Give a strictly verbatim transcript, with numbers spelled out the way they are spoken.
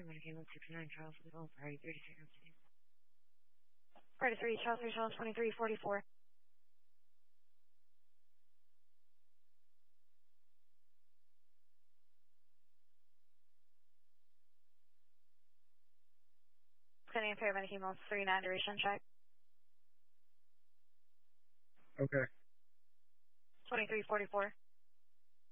Medicaid one sixty-nine, Charles Little, Party thirty-three. Party three, Charles three, Charles twenty-three forty-four. Sending a pair of Medicaid one three nine duration check. Okay. twenty-three forty-four.